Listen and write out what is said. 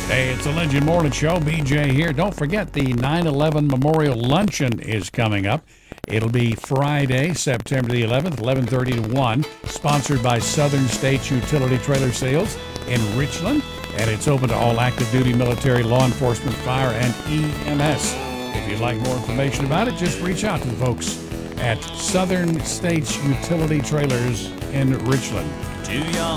Hey, it's the Legend Morning Show. BJ here. Don't forget the 9/11 Memorial Luncheon is coming up. It'll be Friday, September the 11th, 11:30 to 1, sponsored by Southern States Utility Trailer Sales in Richland, and it's open to all active duty military, law enforcement, fire, and EMS. If you'd like more information about it, just reach out to the folks at Southern States Utility Trailers in Richland. Too young